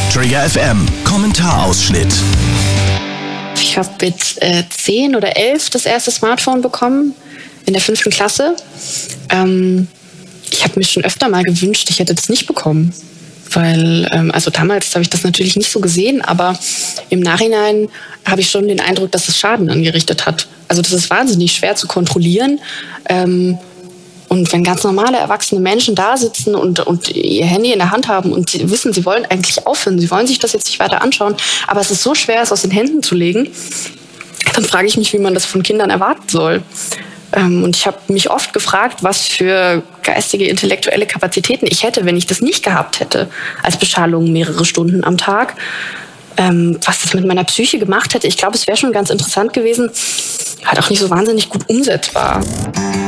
Trigger FM Kommentarausschnitt. Ich habe mit 10 oder 11 das erste Smartphone bekommen, in der 5. Klasse. Ich habe mir schon öfter mal gewünscht, ich hätte das nicht bekommen. Weil, also damals habe ich das natürlich nicht so gesehen, aber im Nachhinein habe ich schon den Eindruck, dass es Schaden angerichtet hat. Also das ist wahnsinnig schwer zu kontrollieren. Und wenn ganz normale, erwachsene Menschen da sitzen und ihr Handy in der Hand haben und sie wissen, sie wollen eigentlich aufhören, sie wollen sich das jetzt nicht weiter anschauen, aber es ist so schwer, es aus den Händen zu legen, dann frage ich mich, wie man das von Kindern erwarten soll. Und ich habe mich oft gefragt, was für geistige, intellektuelle Kapazitäten ich hätte, wenn ich das nicht gehabt hätte, als Beschallung mehrere Stunden am Tag. Was das mit meiner Psyche gemacht hätte, ich glaube, es wäre schon ganz interessant gewesen, halt auch nicht so wahnsinnig gut umsetzbar.